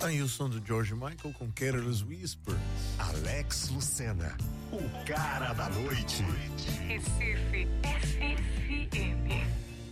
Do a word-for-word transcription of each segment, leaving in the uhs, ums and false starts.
Aí o som do George Michael com Careless Whisper. Alex Lucena, o cara da noite. Recife F F M.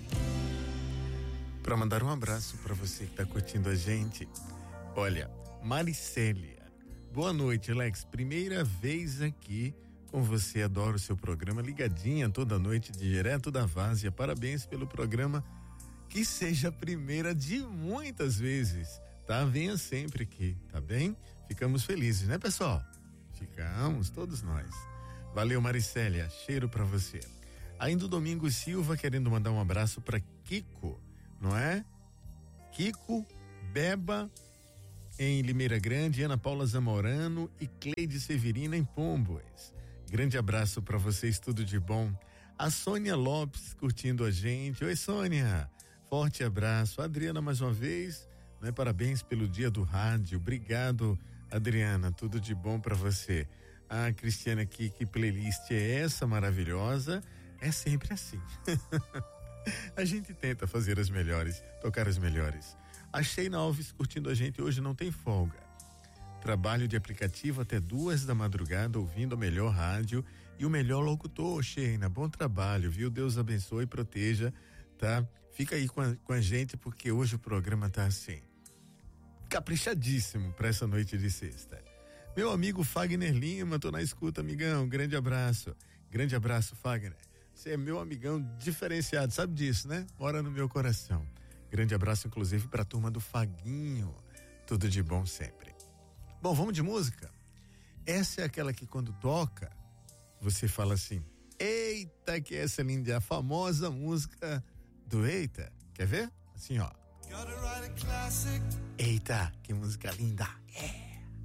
Para mandar um abraço para você que tá curtindo a gente. Olha, Maricélia. Boa noite, Alex. Primeira vez aqui com você. Adoro o seu programa. Ligadinha toda noite, direto da Várzea. Parabéns pelo programa. Que seja a primeira de muitas vezes. Tá? Venha sempre aqui, tá bem? Ficamos felizes, né, pessoal? Ficamos, todos nós. Valeu, Maricélia. Cheiro pra você. Ainda o Domingos Silva querendo mandar um abraço pra Kiko, não é? Kiko, Beba em Limeira Grande, Ana Paula Zamorano e Cleide Severina em Pombos. Grande abraço pra vocês, tudo de bom. A Sônia Lopes curtindo a gente. Oi, Sônia. Forte abraço. A Adriana mais uma vez. Né? Parabéns pelo dia do rádio. Obrigado, Adriana. Tudo de bom pra você. Ah, Cristiana aqui, que playlist é essa maravilhosa? É sempre assim. A gente tenta fazer as melhores, tocar as melhores. A Sheina Alves curtindo a gente hoje, não tem folga. Trabalho de aplicativo até duas da madrugada, ouvindo a melhor rádio e o melhor locutor, Sheina. Bom trabalho, viu? Deus abençoe e proteja, tá? Fica aí com a, com a gente, porque hoje o programa tá assim, caprichadíssimo para essa noite de sexta. Meu amigo Fagner Lima, tô na escuta, amigão. Grande abraço. Grande abraço, Fagner. Você é meu amigão diferenciado, sabe disso, né? Mora no meu coração. Grande abraço, inclusive, pra turma do Faguinho. Tudo de bom sempre. Bom, vamos de música? Essa é aquela que quando toca, você fala assim, eita, que essa linda, a famosa música do Eita. Quer ver? Assim, ó. Eita, que música linda. É.